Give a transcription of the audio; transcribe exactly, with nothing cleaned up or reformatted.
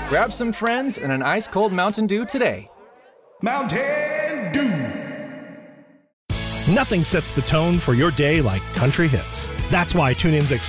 Grab some friends and an ice-cold Mountain Dew today. Mountain Dew. Nothing sets the tone for your day like country hits. That's why TuneIn's